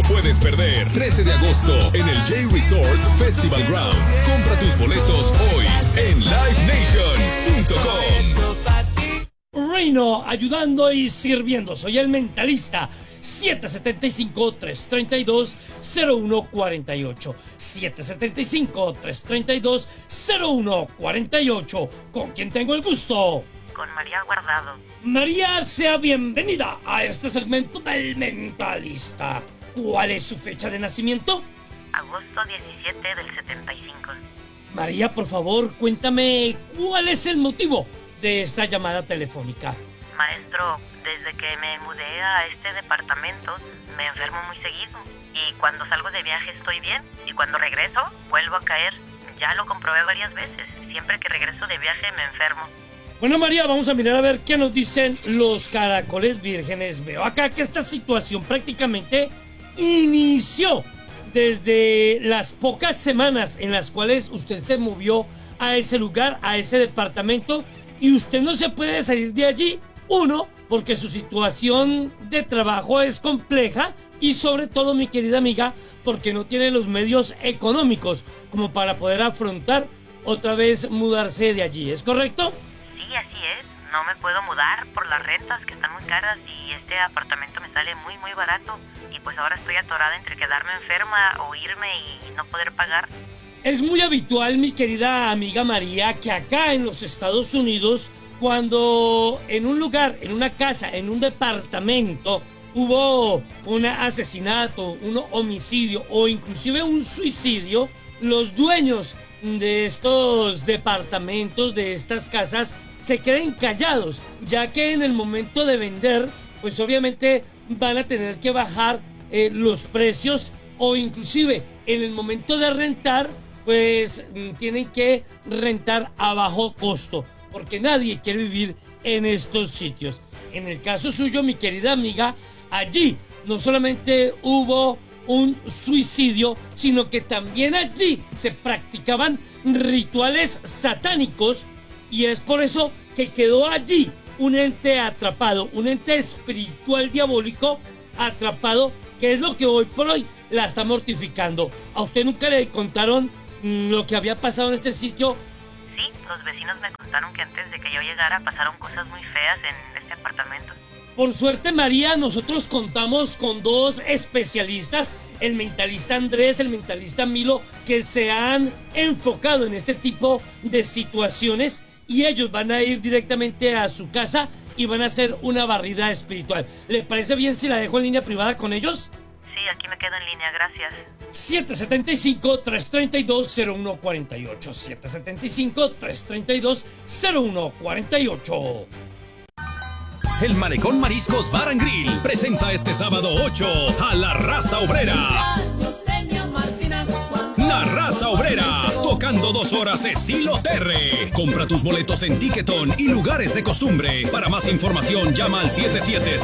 puedes perder. 13 de agosto en el J Resort Festival Grounds. Compra tus boletos hoy en livenation.com. Reino, ayudando y sirviendo. Soy el mentalista. 775-332-0148. 775-332-0148. ¿Con quién tengo el gusto? Con María Guardado. María, sea bienvenida a este segmento del mentalista. ¿Cuál es su fecha de nacimiento? Agosto 17 del 75. María, por favor, cuéntame cuál es el motivo de esta llamada telefónica. Maestro, desde que me mudé a este departamento, me enfermo muy seguido. Y cuando salgo de viaje estoy bien, y cuando regreso, vuelvo a caer. Ya lo comprobé varias veces. Siempre que regreso de viaje me enfermo. Bueno, María, vamos a mirar a ver qué nos dicen los caracoles vírgenes. Veo acá que esta situación prácticamente inició desde las pocas semanas en las cuales usted se movió a ese lugar, a ese departamento, y usted no se puede salir de allí. Uno, porque su situación de trabajo es compleja, y sobre todo, mi querida amiga, porque no tiene los medios económicos como para poder afrontar otra vez mudarse de allí. ¿Es correcto? Sí, así es. No me puedo mudar por las rentas que están muy caras y este apartamento me sale muy barato. Y pues ahora estoy atorada entre quedarme enferma o irme y no poder pagar. Es muy habitual, mi querida amiga María, que acá en los Estados Unidos, cuando en un lugar, en una casa, en un departamento, hubo un asesinato, un homicidio o inclusive un suicidio, los dueños de estos departamentos, de estas casas, se queden callados, ya que en el momento de vender, pues obviamente van a tener que bajar los precios, o inclusive en el momento de rentar, pues tienen que rentar a bajo costo, porque nadie quiere vivir en estos sitios. En el caso suyo, mi querida amiga, allí no solamente hubo un suicidio, sino que también allí se practicaban rituales satánicos, y es por eso que quedó allí un ente atrapado, un ente espiritual diabólico atrapado, que es lo que hoy por hoy la está mortificando. ¿A usted nunca le contaron lo que había pasado en este sitio? Sí, los vecinos me contaron que antes de que yo llegara pasaron cosas muy feas en este apartamento. Por suerte, María, nosotros contamos con dos especialistas, el mentalista Andrés, el mentalista Milo, que se han enfocado en este tipo de situaciones, y ellos van a ir directamente a su casa y van a hacer una barrida espiritual. ¿Le parece bien si la dejo en línea privada con ellos? Sí, aquí me quedo en línea, gracias. 775-332-0148. 775-332-0148. El Malecón Mariscos Bar and Grill presenta este sábado 8 a La Raza Obrera. La Raza Obrera, tocando 2 horas estilo Terre. Compra tus boletos en Ticketon y lugares de costumbre. Para más información llama al 77